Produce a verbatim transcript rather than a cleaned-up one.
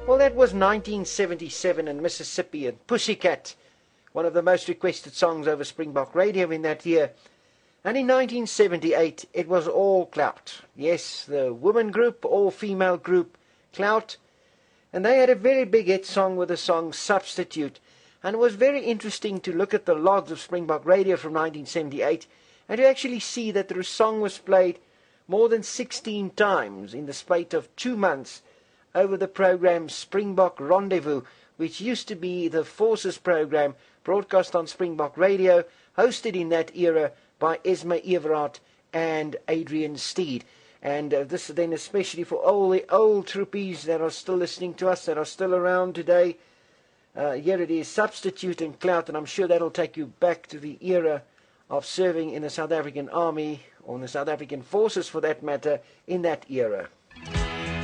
Well, that was nineteen seventy-seven in Mississippi, and Pussycat, one of the most requested songs over Springbok Radio in that year. And in nineteen seventy-eight, it was all Clout. Yes, the woman group, all-female group, Clout. And they had a very big hit song with the song Substitute. And it was very interesting to look at the logs of Springbok Radio from nineteen seventy-eight and to actually see that the song was played more than sixteen times in the spate of two months over the program Springbok Rendezvous, which used to be the Forces program broadcast on Springbok Radio, hosted in that era by Esme Everard and Adrian Steed. And uh, this then especially for all the old troopies that are still listening to us, that are still around today. Uh, here it is, Substitute and Clout, and I'm sure that'll take you back to the era of serving in the South African Army, or in the South African Forces for that matter, in that era.